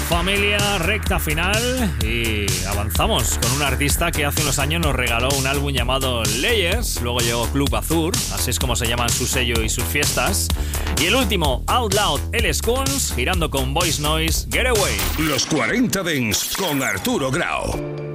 Familia, recta final y avanzamos con un artista que hace unos años nos regaló un álbum llamado Layers, luego llegó Club Azur, así es como se llaman su sello y sus fiestas, y el último, Out Loud, El Scoons, girando con Voice Noise, Getaway. Los 40 Dents con Arturo Grau.